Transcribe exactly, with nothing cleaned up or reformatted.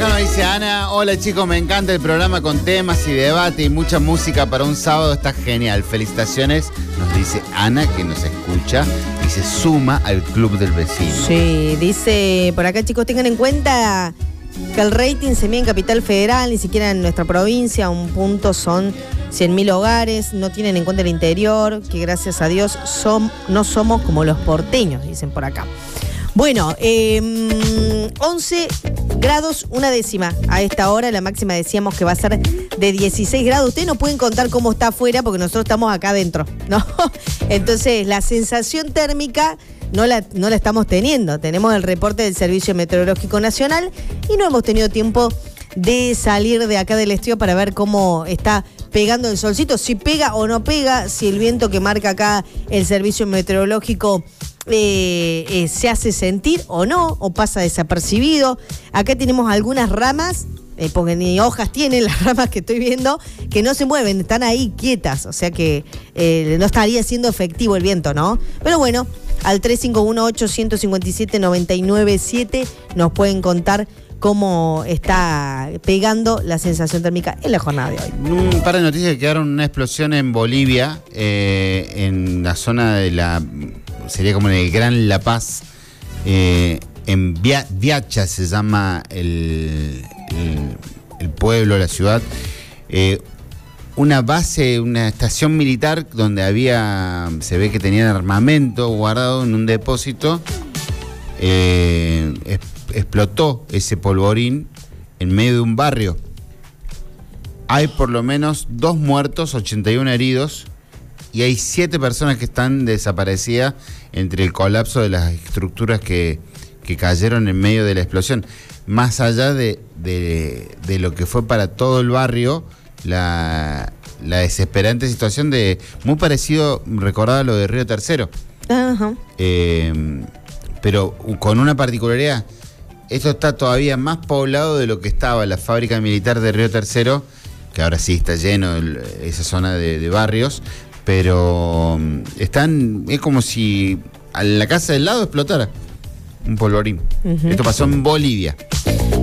acá nos dice Ana, hola chicos, me encanta el programa con temas y debate y mucha música para un sábado, está genial. Felicitaciones, nos dice Ana, que nos escucha y se suma al club del vecino. Sí, dice por acá, chicos, tengan en cuenta que el rating se mide en Capital Federal, ni siquiera en nuestra provincia, un punto son cien mil hogares, no tienen en cuenta el interior, que gracias a Dios son, no somos como los porteños, dicen por acá. Bueno, eh, once grados, una décima. A esta hora la máxima decíamos que va a ser de dieciséis grados. Ustedes no pueden contar cómo está afuera porque nosotros estamos acá adentro, ¿no? Entonces, la sensación térmica no la, no la estamos teniendo. Tenemos el reporte del Servicio Meteorológico Nacional y no hemos tenido tiempo de salir de acá del estudio para ver cómo está pegando el solcito, si pega o no pega, si el viento que marca acá el Servicio Meteorológico Eh, eh, se hace sentir o no, o pasa desapercibido. Acá tenemos algunas ramas, eh, porque ni hojas tienen las ramas que estoy viendo, que no se mueven, están ahí quietas, o sea que eh, no estaría siendo efectivo el viento, ¿no? Pero bueno, al tres cinco uno ocho cinco siete nueve nueve siete nos pueden contar cómo está pegando la sensación térmica en la jornada de hoy. Un par de noticias que quedaron, una explosión en Bolivia, eh, en la zona de la... sería como en el Gran La Paz, eh, en Via, Viacha se llama el, el, el pueblo, la ciudad, eh, una base, una estación militar donde había, se ve que tenían armamento guardado en un depósito, eh, es, explotó ese polvorín en medio de un barrio. Hay por lo menos dos muertos, ochenta y uno heridos, y hay siete personas que están desaparecidas entre el colapso de las estructuras que, que cayeron en medio de la explosión. Más allá de, de, de lo que fue para todo el barrio, la, la desesperante situación de... Muy parecido, recordaba lo de Río Tercero. Ajá. Eh, pero con una particularidad. Esto está todavía más poblado de lo que estaba la fábrica militar de Río Tercero, que ahora sí está lleno el, esa zona de, de barrios. Pero están, es como si a la casa del lado explotara un polvorín. Uh-huh. Esto pasó en Bolivia.